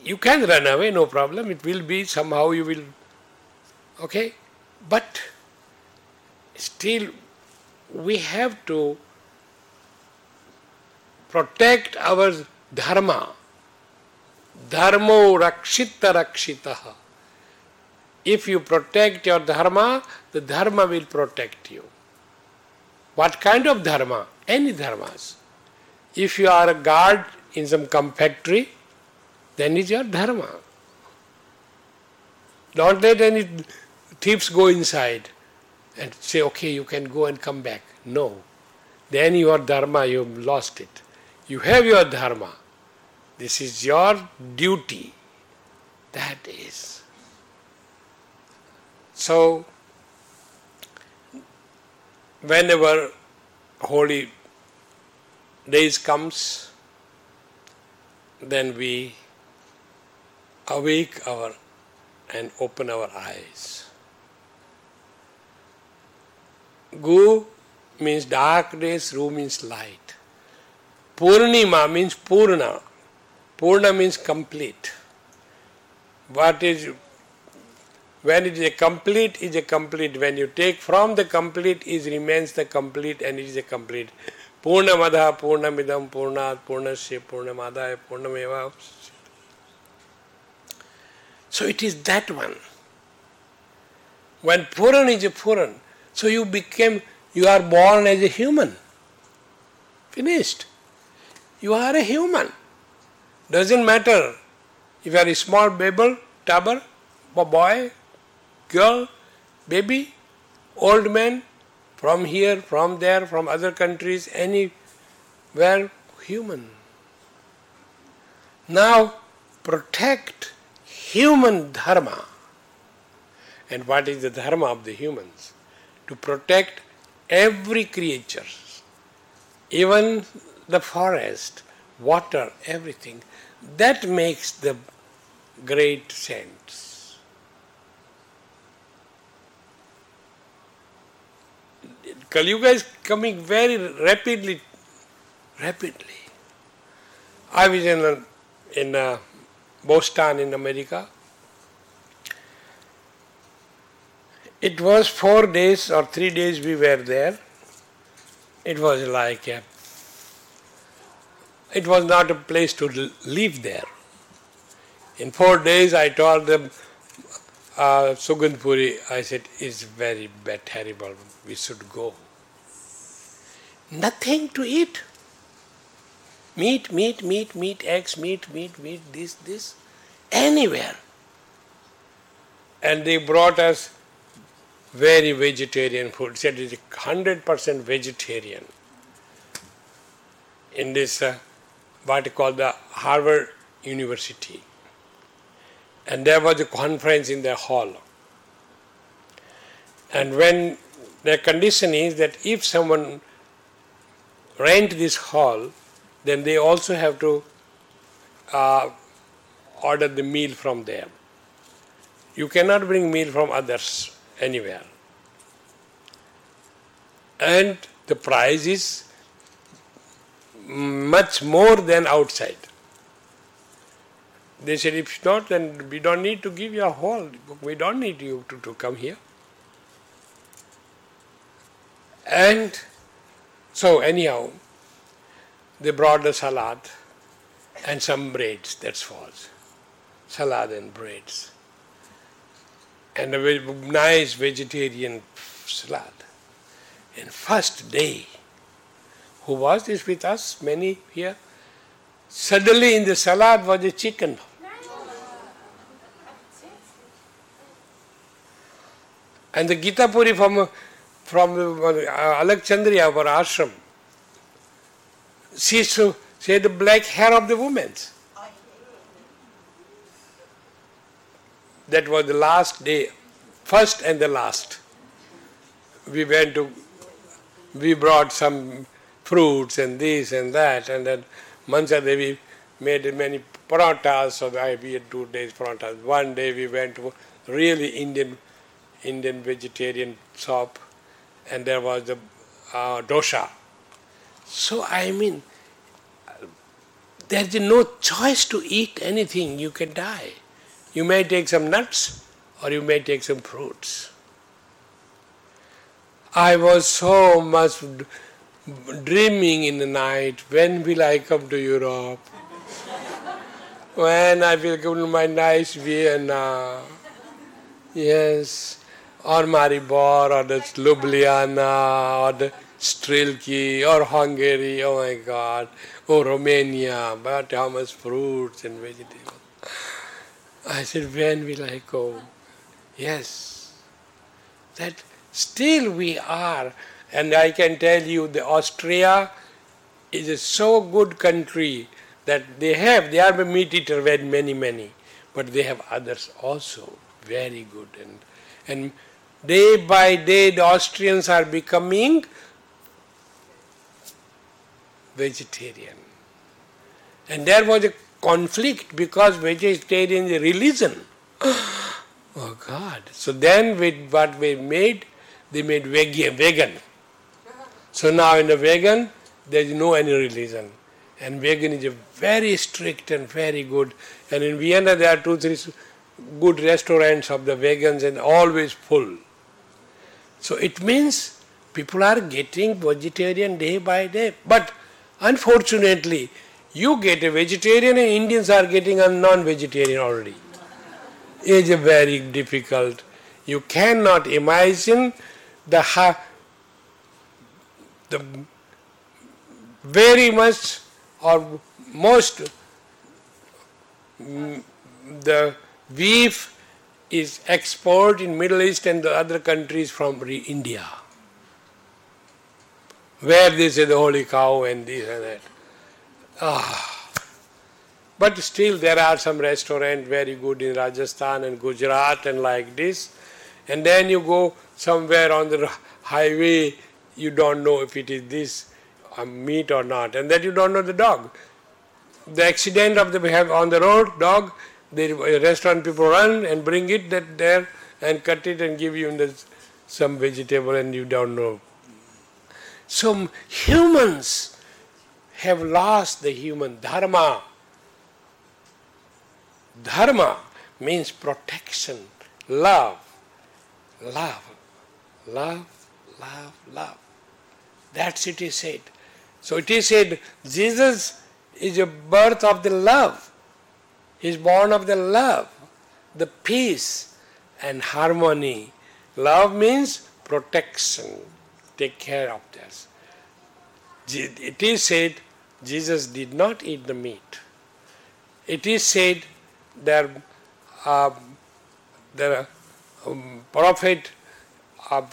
You can run away, no problem. It will be somehow you will, okay? But still we have to protect our dharma. Dharmo rakshita rakshitaha. If you protect your dharma, the dharma will protect you. What kind of dharma? Any dharmas. If you are a guard in some factory, then it's your dharma. Don't let any thieves go inside and say, okay, you can go and come back. No. Then your dharma, you've lost it. You have your dharma. This is your duty. That is. So, whenever holy days comes, then we awake and open our eyes. Gu means darkness, Ru means light. Purnima means Purna. Purna means complete. What is, when it is a complete, is a complete. When you take from the complete, it remains the complete and it is a complete. Purnamadha, Purnamidam, Purnat, Purnasya, Purnamadaya, Purnameva. So it is that one. When Puran is a Puran, so you are born as a human. Finished. You are a human. Doesn't matter if you are a small baby, toddler, boy, girl, baby, old man, from here, from there, from other countries, anywhere, human. Now, protect human dharma. And what is the dharma of the humans? To protect every creature, even the forest, water, everything. That makes the great saints. Kali Yuga is coming very rapidly. I was in Boston in America. It was 4 days or 3 days we were there. It was like it was not a place to live there. In 4 days I told them, Sugandpuri, I said, it's very bad, terrible, we should go. Nothing to eat. Meat, eggs, meat, this, anywhere. And they brought us very vegetarian food. Said it is 100% vegetarian. In this, what you call the Harvard University. And there was a conference in the hall. And when the condition is that if someone rent this hall, then they also have to order the meal from there. You cannot bring meal from others anywhere. And the price is much more than outside. They said, if not, then we don't need to give you a hall. We don't need you to come here. And so anyhow, they brought the salad and some breads, that's all. Salad and breads. And a very nice vegetarian salad. And first day, who was this with us? Many here. Suddenly in the salad was a chicken. And the Gita Puri from Alakchandriya, our ashram, she had the black hair of the women. That was the last day, first and the last. We brought some fruits and this and that, and then Mansa Devi made many parathas, so we had 2 days parathas. One day we went to really Indian vegetarian shop, and there was the dosha. So I mean, there is no choice to eat anything, you can die. You may take some nuts or you may take some fruits. I was so much dreaming in the night, when will I come to Europe? When I will go to my nice Vienna? Yes, or Maribor, or the Ljubljana, or the Strilki, or Hungary, oh my God, or Romania, but how much fruits and vegetables. I said, when will I go? Yes, that still we are, and I can tell you the Austria is a so good country that they are meat eater very many, but they have others also, very good. And day by day the Austrians are becoming vegetarian. And there was a conflict because vegetarian is a religion. Oh God. So then with what they made vegan. So now in the vegan, there is no any religion. And vegan is a very strict and very good. And in Vienna there are 2-3 good restaurants of the vegans and always full. So it means people are getting vegetarian day by day. But unfortunately, you get a vegetarian and Indians are getting a non-vegetarian already. It is very difficult. You cannot imagine the very much or most the beef is exported in Middle East and the other countries from India, where they say the holy cow and this and that. But still there are some restaurants very good in Rajasthan and Gujarat and like this. And then you go somewhere on the highway, you don't know if it is this meat or not, and that you don't know the dog. The accident of the on the road, dog, the restaurant people run and bring it there and cut it and give you some vegetable and you don't know. So humans have lost the human dharma. Dharma means protection, love. That's it is said. So it is said Jesus is a birth of the love. He is born of the love, the peace and harmony. Love means protection, take care of this. It is said Jesus did not eat the meat. It is said that the prophet of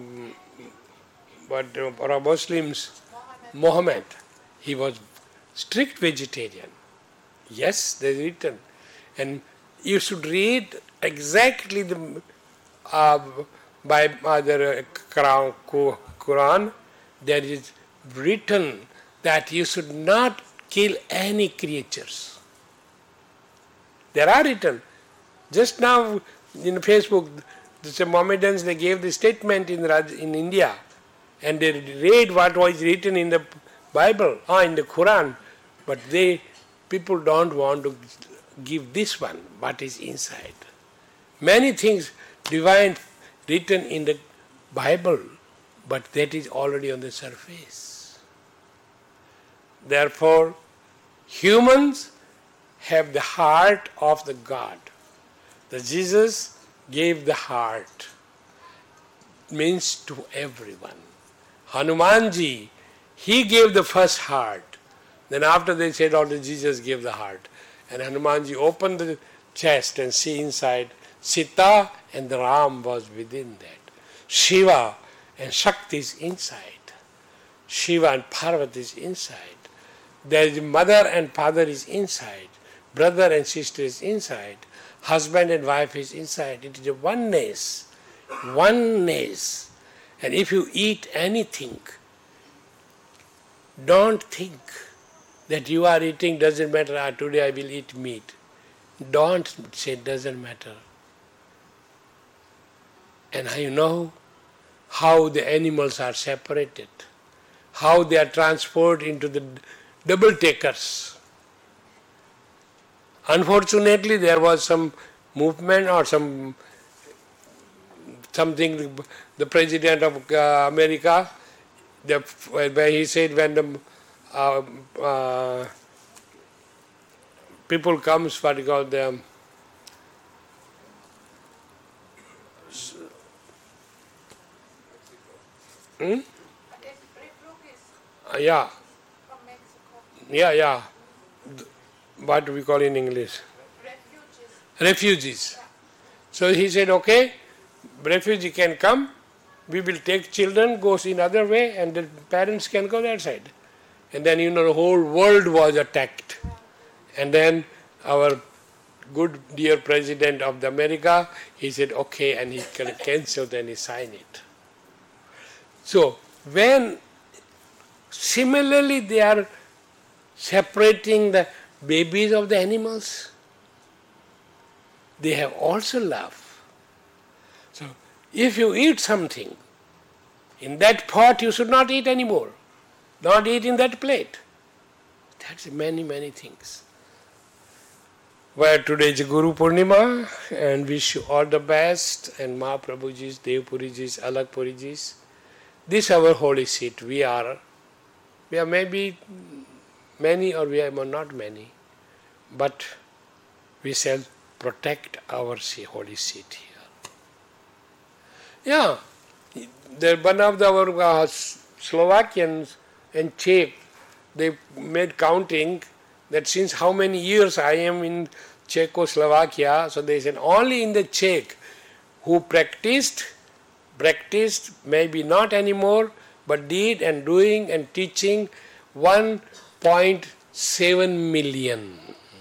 Muslims, Muhammad, he was strict vegetarian. Yes, they written. And you should read exactly the by the Quran, there is written that you should not kill any creatures. There are written. Just now in Facebook, the Mohammedans, they gave the statement in India, and they read what was written in the Bible or in the Quran, but people don't want to give this one, what is inside. Many things divine written in the Bible, but that is already on the surface. Therefore, humans have the heart of the God. The Jesus gave the heart, means to everyone. Hanumanji, he gave the first heart. Then after they said, Jesus gave the heart. And Hanumanji opened the chest and see inside, Sita and the Ram was within that. Shiva and Shakti is inside. Shiva and Parvati is inside. There is mother and father is inside. Brother and sister is inside. Husband and wife is inside. It is a oneness. Oneness. And if you eat anything, don't think that you are eating, doesn't matter, today I will eat meat. Don't say doesn't matter. And you know how the animals are separated, how they are transported into the double takers. Unfortunately, there was some movement or something, the president of America, where he said when the people comes, what you call them, yeah, yeah, what we call in English? Refugees. So he said, okay, refugee can come, we will take children, goes in other way, and the parents can go that side. And then, the whole world was attacked. And then our good dear president of the America, he said, okay, and he cancelled and he signed it. So, when similarly they are separating the babies of the animals, they have also love. So, if you eat something, in that pot you should not eat anymore. Not eat in that plate. That's many, many things. Well, today is Guru Purnima, and wish you all the best, and Mahaprabhuji's, Devpuriji's, Alakpuriji's. This is our holy seat. We are maybe many or we are not many, but we shall protect our holy seat here. Yeah, one of our Slovakians and Czech, they made counting that since how many years I am in Czechoslovakia, so they said only in the Czech who practiced, maybe not anymore, but did and doing and teaching 1.7 million.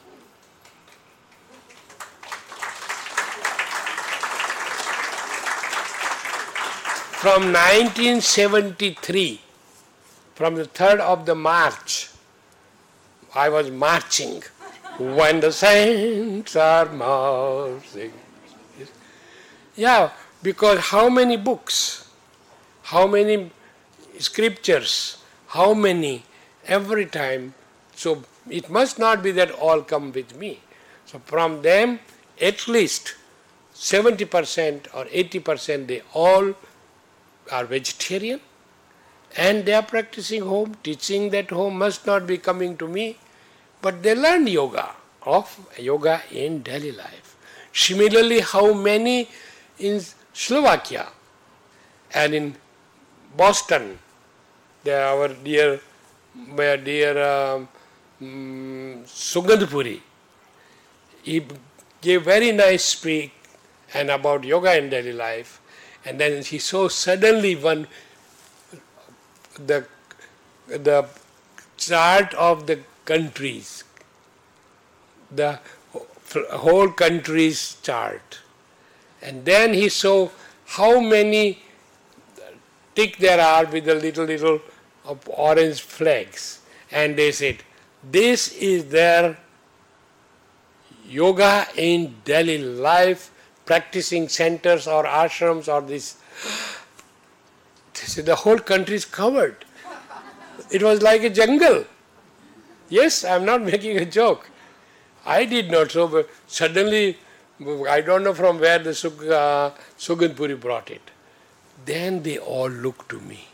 From 1973, from the 3rd of the March, I was marching when the saints are marching. Yeah, because how many books, how many scriptures, how many, every time. So it must not be that all come with me. So from them, at least 70% or 80%, they all are vegetarian, and they are practicing home, teaching that home must not be coming to me, but they learn yoga in daily life. Similarly, how many in Slovakia and in Boston, there our dear Sugandhpuri, he gave very nice speak and about yoga in daily life. And then he saw suddenly the chart of the countries, the whole country's chart. And then he saw how many tick there are with the little of orange flags. And they said, this is their yoga in daily life, practicing centers or ashrams or this. The whole country is covered. It was like a jungle. Yes, I am not making a joke. I did not so, but suddenly, I don't know from where the Sugandhpuri brought it. Then they all looked to me.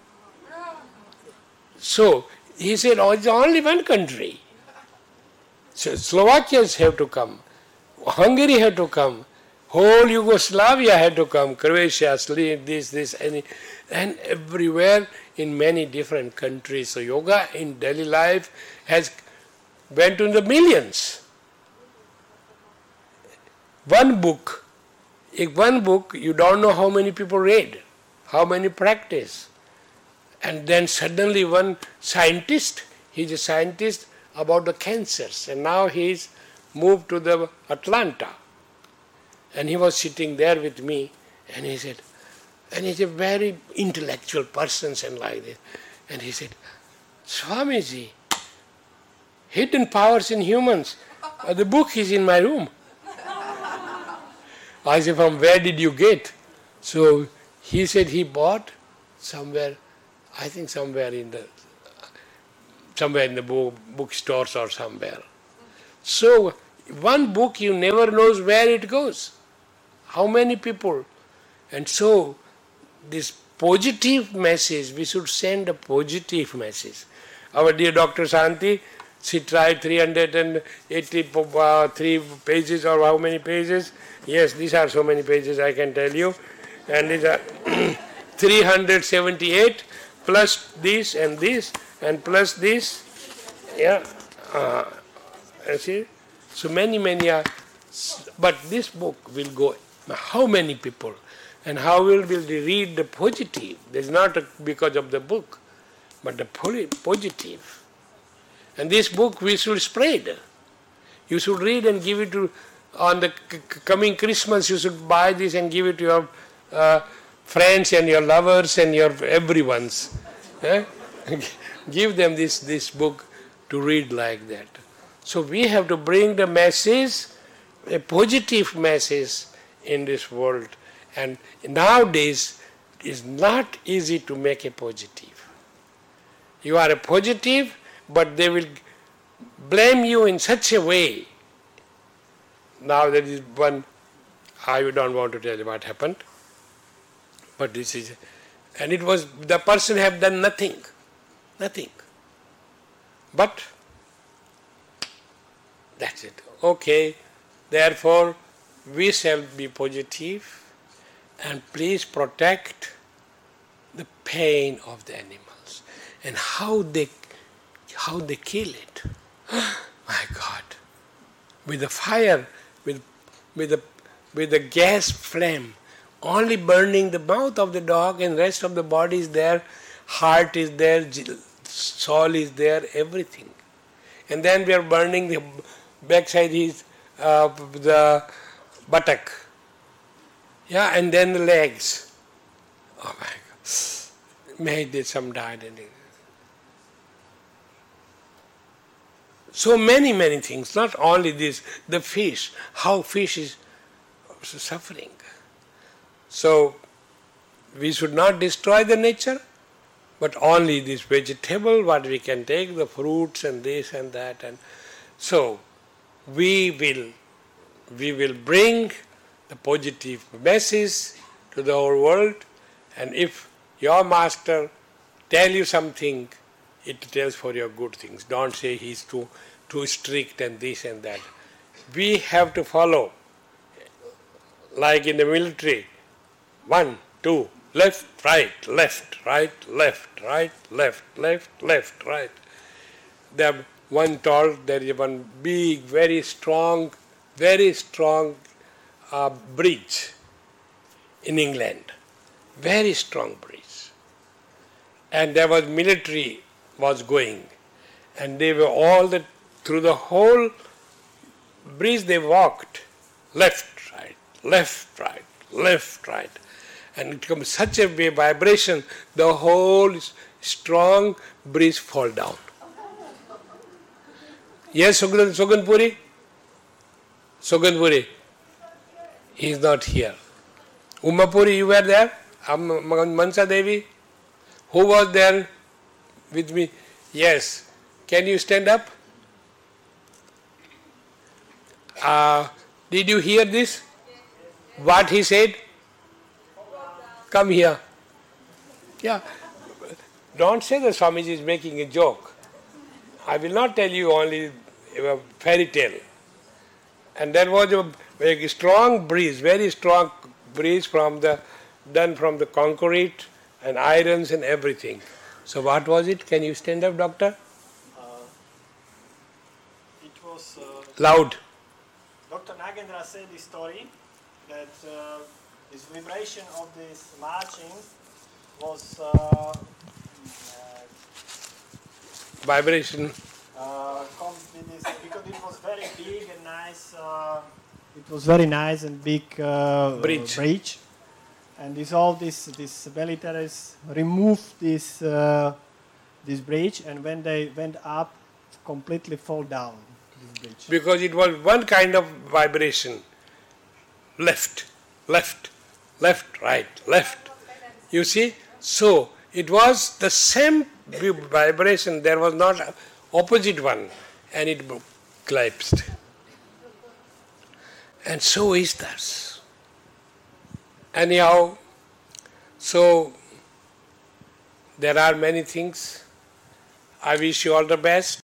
So, he said, oh, it's only one country. So Slovakians have to come. Hungary have to come. Whole Yugoslavia had to come, Croatia, this, and everywhere in many different countries. So yoga in daily life has went to the millions. One book, you don't know how many people read, how many practice. And then suddenly one scientist, he's a scientist about the cancers, and now he's moved to the Atlanta. And he was sitting there with me, and he said, and he's a very intellectual person and like this. And he said, Swamiji, Hidden Powers in Humans, the book is in my room. I said, from where did you get? So he said he bought somewhere, I think somewhere in the bookstores or somewhere. So One book you never knows where it goes. How many people? And so this positive message, we should send a positive message. Our dear Dr. Shanti, she tried 383 pages or how many pages? Yes, these are so many pages I can tell you. And these are 378 plus this and plus this. Yeah. You see? So many are. But this book will go. How many people? And how will they read the positive? It's not because of the book, but the positive. And this book we should spread. You should read and give it to, on the coming Christmas, you should buy this and give it to your friends and your lovers and your everyone's. Give them this book to read like that. So we have to bring the message, a positive message in this world. And nowadays, it's not easy to make a positive. You are a positive, but they will blame you in such a way. Now there is one, I don't want to tell you what happened, but this is, and it was, the person have done nothing. But that's it. Okay, therefore we shall be positive and please protect the pain of the animals and how they kill it. My God, with the fire, with the gas flame, only burning the mouth of the dog and rest of the body is there, heart is there, soul is there, everything. And then we are burning the backside, the buttock. Yeah, and then the legs. Oh my God. May some died. So many things, not only this, the fish, how fish is suffering. So we should not destroy the nature, but only this vegetable, what we can take, the fruits and this and that. And so we will bring the positive message to the whole world, and if your master tell you something, it tells for your good things. Don't say he's too strict and this and that. We have to follow, like in the military, 1, 2, left, right, left, right, left, right, left, left, left, right. The one told there is one big, very strong bridge in England, very strong bridge. And there was military was going, and they were through the whole bridge they walked, left, right, left, right, left, right. And it becomes such a vibration, the whole strong bridge fall down. Yes, Soganpuri? Soganpuri. He is not here. Umapuri, you were there? Mansa Devi? Who was there with me? Yes. Can you stand up? Did you hear this? What he said? Come here. Yeah. Don't say that Swamiji is making a joke. I will not tell you only a fairy tale. And there was a very strong breeze, done from the concrete and irons and everything. So what was it? Can you stand up, doctor? It was... Loud. Dr. Nagendra said this story that this vibration of this marching was... vibration. Because it was very big and nice. It was very nice and big bridge. And all these militaries removed this bridge, and when they went up, completely fall down this bridge. Because it was one kind of vibration. Left, right, left. You see? So it was the same vibration. There was not opposite one, and it collapsed. And so is this. Anyhow, so there are many things. I wish you all the best.